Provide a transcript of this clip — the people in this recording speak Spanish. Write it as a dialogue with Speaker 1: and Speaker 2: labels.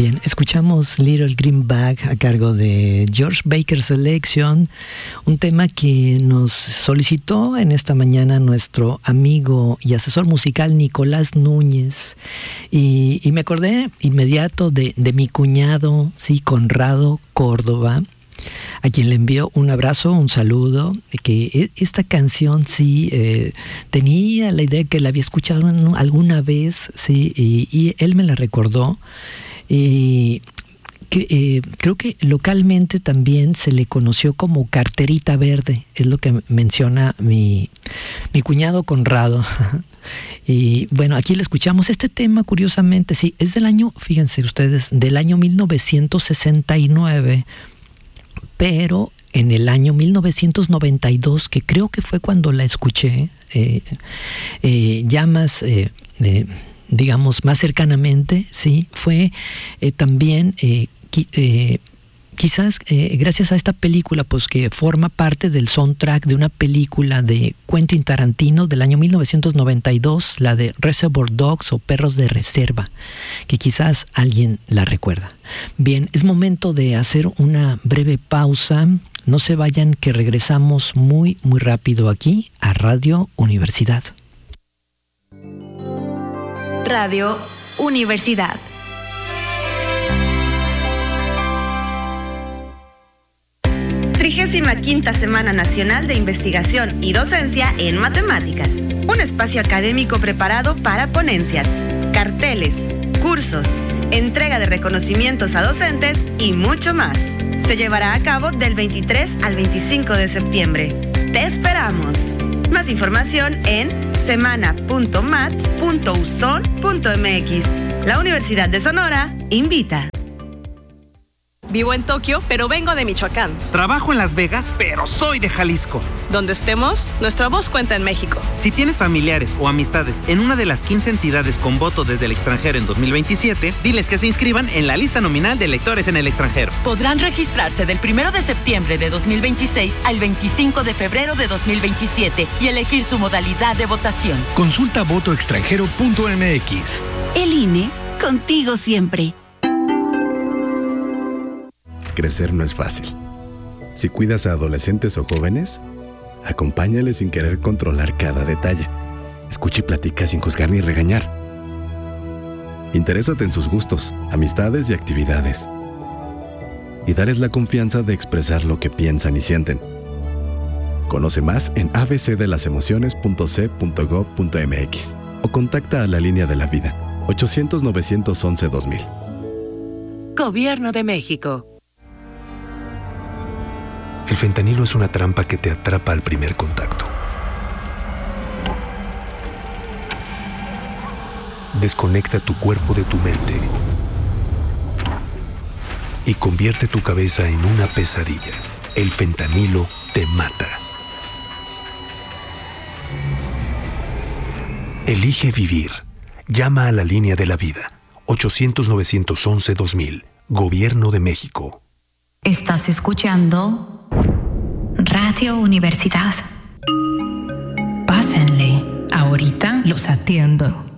Speaker 1: Bien, escuchamos Little Green Bag a cargo de George Baker Selection, un tema que nos solicitó en esta mañana nuestro amigo y asesor musical Nicolás Núñez. Y me acordé inmediato de mi cuñado, sí, Conrado Córdoba, a quien le envío un abrazo, un saludo, que esta canción sí tenía la idea que la había escuchado alguna vez, sí, y él me la recordó. Y creo que localmente también se le conoció como Carterita Verde, es lo que menciona mi cuñado Conrado. Y bueno, aquí le escuchamos este tema, curiosamente, sí, es del año, fíjense ustedes, del año 1969, pero en el año 1992, que creo que fue cuando la escuché, ya más... digamos, más cercanamente, sí, fue también, quizás gracias a esta película, pues que forma parte del soundtrack de una película de Quentin Tarantino del año 1992, la de Reservoir Dogs o Perros de Reserva, que quizás alguien la recuerda. Bien, es momento de hacer una breve pausa. No se vayan, que regresamos muy, muy rápido aquí a Radio Universidad.
Speaker 2: Radio Universidad.
Speaker 3: Quinta Semana Nacional de Investigación y Docencia en Matemáticas. Un espacio académico preparado para ponencias, carteles, cursos, entrega de reconocimientos a docentes y mucho más. Se llevará a cabo del 23 al 25 de septiembre. ¡Te esperamos! Más información en semana.mat.uson.mx. La Universidad de Sonora invita.
Speaker 4: Vivo en Tokio, pero vengo de Michoacán.
Speaker 5: Trabajo en Las Vegas, pero soy de Jalisco.
Speaker 4: Donde estemos, nuestra voz cuenta en México.
Speaker 5: Si tienes familiares o amistades en una de las 15 entidades con voto desde el extranjero en 2027, diles que se inscriban en la lista nominal de electores en el extranjero.
Speaker 6: Podrán registrarse del 1 de septiembre de 2026 al 25 de febrero de 2027 y elegir su modalidad de votación.
Speaker 7: Consulta votoextranjero.mx.
Speaker 8: El INE, contigo siempre.
Speaker 9: Crecer no es fácil. Si cuidas a adolescentes o jóvenes, acompáñales sin querer controlar cada detalle. Escucha y platica sin juzgar ni regañar. Interésate en sus gustos, amistades y actividades. Y darles la confianza de expresar lo que piensan y sienten. Conoce más en abcdelasemociones.c.gov.mx o contacta a la Línea de la Vida, 800-911-2000.
Speaker 10: Gobierno de México.
Speaker 11: El fentanilo es una trampa que te atrapa al primer contacto. Desconecta tu cuerpo de tu mente y convierte tu cabeza en una pesadilla. El fentanilo te mata. Elige vivir. Llama a la Línea de la Vida. 800-911-2000. Gobierno de México.
Speaker 12: Estás escuchando Radio Universidad.
Speaker 13: Pásenle, ahorita los atiendo.